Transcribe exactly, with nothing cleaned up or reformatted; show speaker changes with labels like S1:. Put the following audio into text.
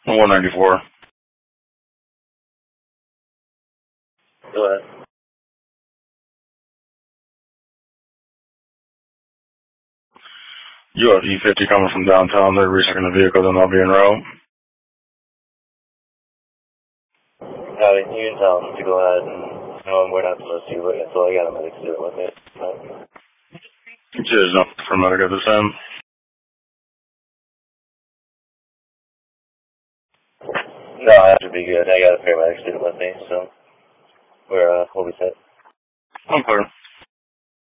S1: one ninety-four.
S2: Go ahead.
S1: U F E fifty coming from downtown. They're restricting the vehicle. They'll not be en route.
S2: Howdy, you can tell them to go ahead and, you know, we're not supposed to, but so I got a medic student with me. But...
S1: There's no for medic at this time.
S2: No, that should be good. I got a paramedic student with me, so we're, uh, we'll be set.
S1: I'm clear.